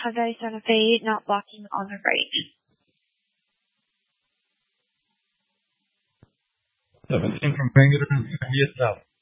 Haggai son of Fade, not blocking on the right. 17 from Wenger and 30th up.